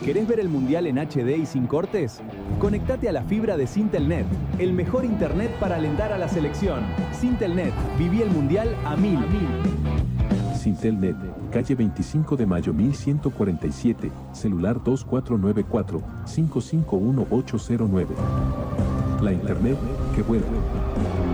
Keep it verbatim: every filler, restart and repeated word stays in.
¿Querés ver el Mundial en H D y sin cortes? Conectate a la fibra de Sintelnet, el mejor internet para alentar a la selección. Sintelnet, viví el Mundial a mil. Sintelnet, calle veinticinco de mayo mil ciento cuarenta y siete, celular dos cuatro nueve cuatro, cinco cinco uno ocho cero nueve. La internet que vuela.